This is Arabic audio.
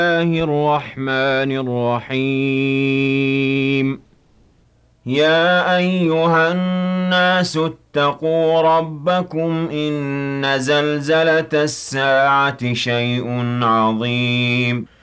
الله الرحمن الرحيم. يا أيها الناس اتقوا ربكم إن زلزلة الساعة شيء عظيم